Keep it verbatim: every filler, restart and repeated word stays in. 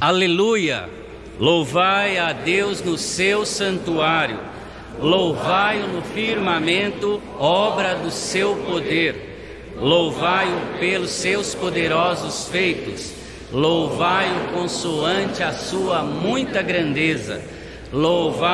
Aleluia! Louvai a Deus no seu santuário, louvai-o no firmamento, obra do seu poder. Louvai-o pelos seus poderosos feitos, louvai-o consoante a sua muita grandeza. Louvai